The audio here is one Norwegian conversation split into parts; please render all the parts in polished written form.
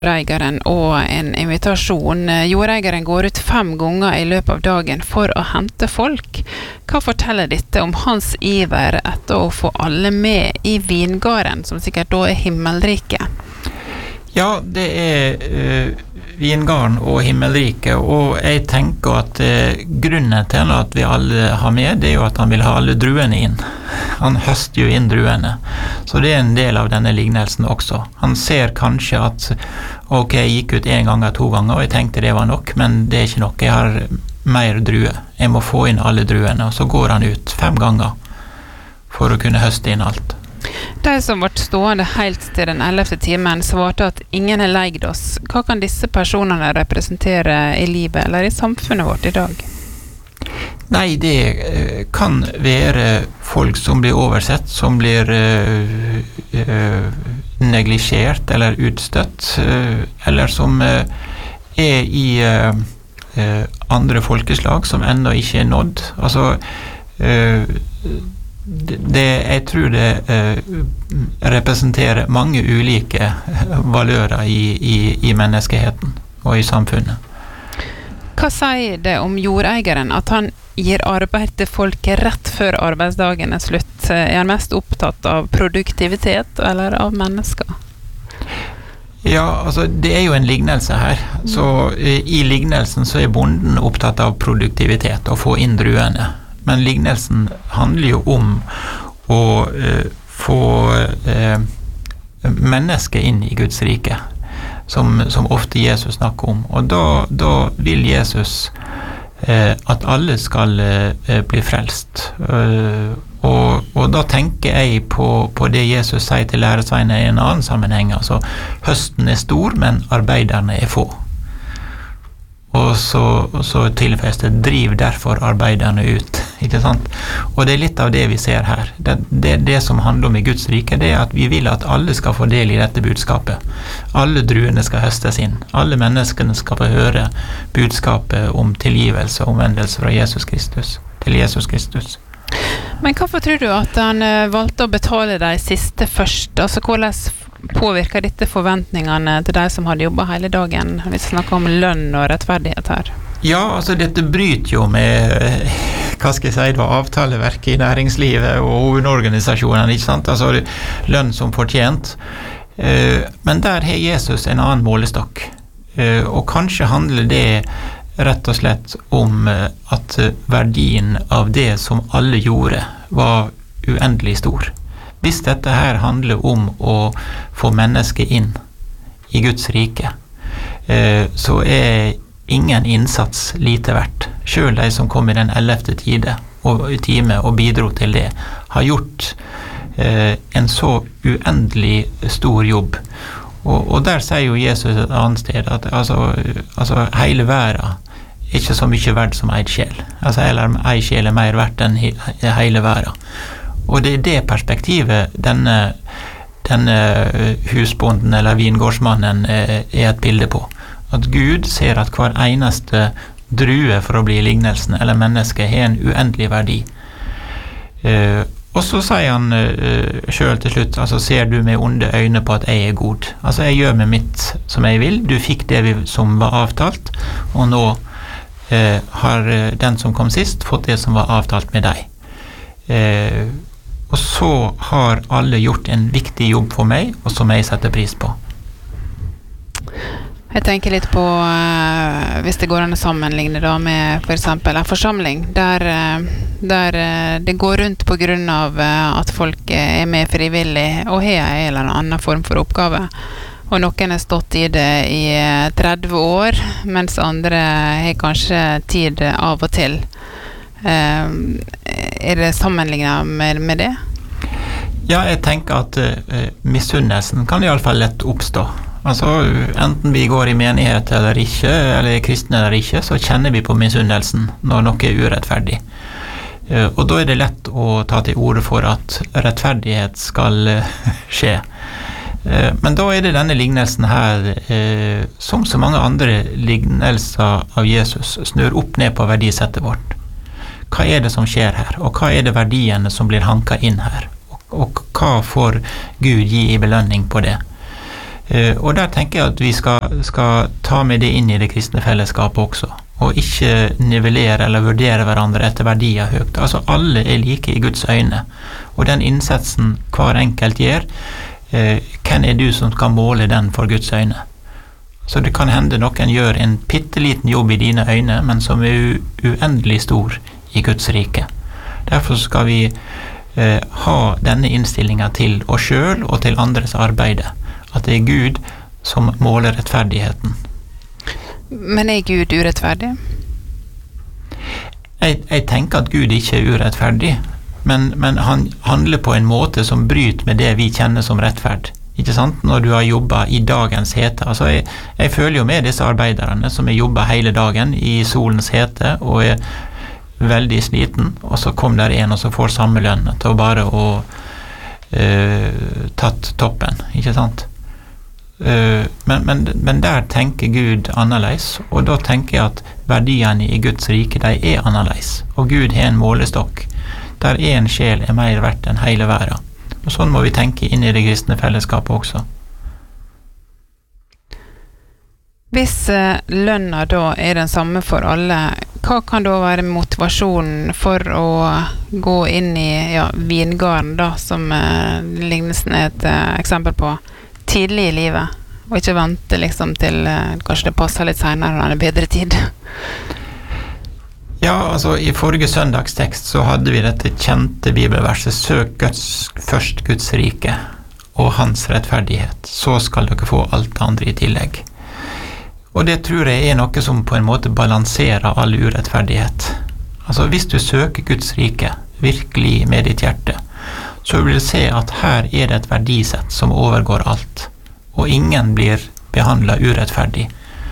jordeieren og en invitasjon. Jordeieren går ut 5 ganger i løpet av dagen for å hente folk. Hva forteller dette om hans iver etter å få alle med i vingarden, som sikkert da himmelriket? Ja, det vingarden og himmelriket, og jeg tenker at grunnen til at vi alle har med, det jo at han vil ha alle druene inn. Han høster jo inn druene, så det en del av denne lignelsen også. Han ser kanskje at, ok, jeg gikk ut 1 gang eller 2 ganger, og jeg tenkte det var nok, men det ikke nok. Jeg har mer druer. Jeg må få inn alle druene, og så går han ut 5 ganger for å kunne høste inn alt. De som ble stående helt til den 11. timen svarte at ingen har leid oss. Hva kan disse personene representere i livet eller i samfunnet vårt i dag? Nei, det kan være folk som blir oversett, som blir neglisjert eller utstøtt, eller som i andre folkeslag som enda ikke nådd. Altså, jeg tror det representerer mange ulike valører i menneskeheten og i samfunnet. Hva sier det om jordeieren at han gir arbeid til folk rett før arbeidsdagen er slutt? Er han mest opptatt av produktivitet eller av mennesker? Ja, altså det jo en lignelse her. Så i lignelsen så bonden opptatt av produktivitet og få inn druene. Men lignelsen handler jo om å få mennesket inn i Guds rike, som ofte Jesus snakker om. Og da vil Jesus at alle skal bli frelst. Og da tenker jeg på det Jesus sier til læresveinene i en annen sammenheng. Altså, høsten stor, men arbeiderne få. Og så tilføyes driv derfor arbeiderne ut, ikke sant? Og det litt av det vi ser her. Det som handler om i Guds rike, det at vi vil at alle skal få del i dette budskapet. Alle druene skal høstes inn. Alle menneskene skal få høre budskapet om tilgivelse og omvendelse fra Jesus Kristus, til Jesus Kristus. Men hvorfor tror du at han valgte å betale de siste først? Altså, hvordan påvirker dette forventningene til de som hadde jobbet hele dagen? Vi snakker om lønn og rettferdighet her. Ja, altså dette bryter jo med, hva skal jeg si, det var avtaleverket i næringslivet og hovedorganisasjonene, ikke sant? Altså lønn som fortjent. Men der har Jesus en annen målestokk. Og kanskje handler det rett og slett om at verdien av det som alle gjorde var uendelig stor. Hvis dette her handler om å få mennesket inn i Guds rike, så ingen innsats lite verdt. Selv de som kom i den 11. time og bidro til det, har gjort en så uendelig stor jobb. Og der sier jo Jesus et annet sted at altså hele verden ikke så mye verdt som en sjel. Altså en sjel mer verdt enn hele verden. Og det det perspektivet denne husbonden eller vingårdsmannen et bilde på. At Gud ser at hver eneste drue for å bli lignelsen eller menneske har en uendelig verdi. Og så sier han selv til slutt, altså ser du med onde øyne på at jeg god. Altså jeg gjør med mitt som jeg vil. Du fikk det som var avtalt, og nå har den som kom sist fått det som var avtalt med deg. Og så har alle gjort en viktig jobb for meg, og som jeg setter pris på. Jeg tenker litt på, hvis det går an å sammenligne da med for eksempel en forsamling, der det går rundt på grunn av at folk med frivillig og har en eller annen form for oppgave. Og noen har stått i det i 30 år, mens andre har kanskje tid av og til. Det sammenlignet med det? Ja, jeg tenker at misunnelsen kan i alle fall lett oppstå. Altså, enten vi går i menighet eller ikke, eller er kristne eller ikke, så kjenner vi på misunnelsen når noe urettferdig. Og da det lett å ta til orde for at rettferdighet skal skje. Men da det denne lignelsen her, som så mange andre lignelser av Jesus, snur opp ned på verdisettet vårt. Hva det som skjer her? Og hva det verdiene som blir hanket inn her? Og hva får Gud gi i belønning på det? Og der tenker jeg at vi skal ta med det inn i det kristne fellesskapet også, og ikke nivellere eller vurdere hverandre etter verdier høyt. Altså alle like i Guds øyne, og den innsatsen hver enkelt gjør, hvem du som skal måle den for Guds øyne? Så det kan hende noen gjør en pitteliten jobb i dine øyne, men som uendelig stor i Guds rike. Derfor skal vi ha denne innstillingen til oss selv og til andres arbeide, at det Gud som måler rettferdigheten. Men Gud urettferdig? Jeg tenker at Gud ikke urettferdig, men han handler på en måte som bryter med det vi kjenner som rettferd. Ikke sant? Når du har jobbet i dagens hete. Altså jeg føler jo med disse arbeiderne som har jobbet hele dagen i solens hete og veldig sliten, og så kom der en og så får samme lønn til bare å tatt toppen, ikke sant? Men der tenker Gud annerledes, og da tenker jeg at verdiene i Guds rike, de annerledes, og Gud har en målestokk der en sjel mer verdt enn hele verden. Og sånn må vi tenke inn i det kristne fellesskapet også. Hvis lønna da den samme for alle, hva kan da være motivasjonen for å gå inn i vingarden da, som lignelsen et eksempel på, tidlig i livet, og ikke vente liksom til kanskje det passer litt senere når det bedre tid? Ja, altså i forrige søndagstekst så hadde vi dette kjente bibelverset: «Søk først Guds rike og hans rettferdighet, så skal dere få alt det andre i tillegg.» Og det tror jeg noe som på en måte balanserer all urettferdighet. Altså hvis du søker Guds rike virkelig med ditt hjerte, så vil du se at her det et verdisett som overgår alt, og ingen blir behandlet urettferdig.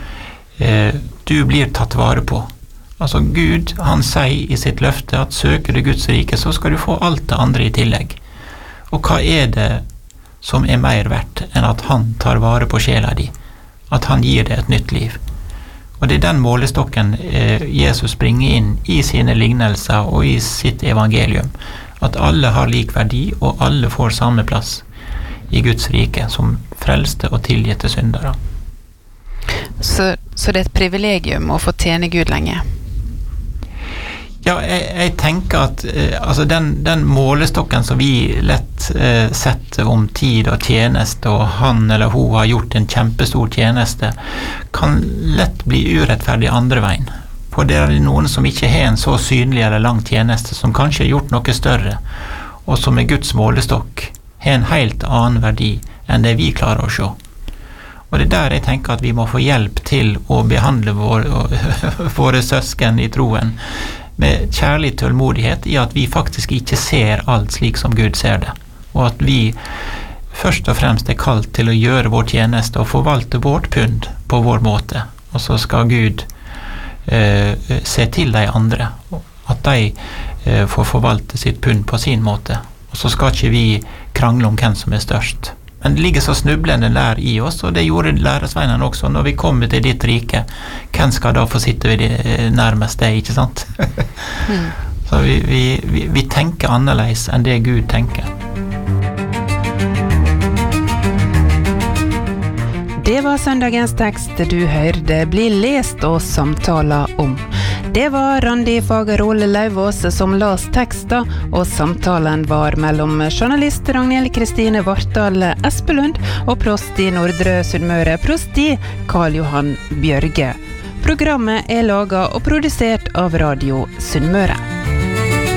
Du blir tatt vare på. Altså Gud, han sier i sitt løfte at søker du Guds rike, så skal du få alt det andre i tillegg. Og hva det som mer verdt enn at han tar vare på sjela di? At han gir deg et nytt liv. Og det den målestokken Jesus bringer inn i sine lignelser og i sitt evangelium. At alle har lik verdi, og alle får samme plass i Guds rike som frelste og tilgitte syndere. Så det et privilegium å få tjene Gud lenge? Ja, jeg tenker at altså den målestokken som vi lett setter om tid og tjeneste, og han eller hun har gjort en kjempestor tjeneste, kan lett bli urettferdig andre veien. For det noen som ikke har en så synlig eller lang tjeneste, som kanskje har gjort noe større, og som Guds målestokk har en helt annen verdi enn det vi klarer å se. Og det der jeg tenker at vi må få hjelp til å behandle våre søsken i troen med kjærlig tålmodighet, i at vi faktisk ikke ser alt slik som Gud ser det, og at vi først og fremst kalt til å gjøre vår tjeneste og forvalte vårt pund på vår måte, og så skal Gud se til de andre, at de får forvalte sitt pund på sin måte, og så skal ikke vi krangle om hvem som størst. Men det ligger så snublende lær i oss, og det gjorde læresveinene også. Når vi kommer til ditt rike, hvem skal da få sitte ved det nærmeste, ikke sant? Så vi tenker annerledes enn det Gud tenker. Det var søndagens tekst du hørte bli lest og samtala om. Det var Randi Fagerol Lauvås som las teksten, og samtalen var mellom journalist Ragnhild Kristine Vartdal Espelund og prost i Nordre Sunnmøre, prosti Karl Johan Bjørge. Programmet laget og produsert av Radio Sunnmøre.